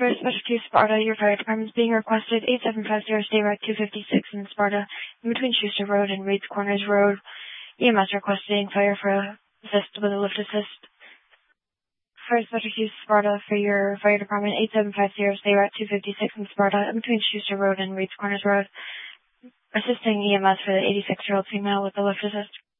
For Specialty Sparta, your fire department is being requested 8750 State Route 256 in Sparta, in between Schuster Road and Reeds Corners Road. EMS requesting fire for assist with a lift assist. For Specialty Sparta, for your fire department 8750 State Route 256 in Sparta, in between Schuster Road and Reeds Corners Road. Assisting EMS for the 86-year-old female with the lift assist.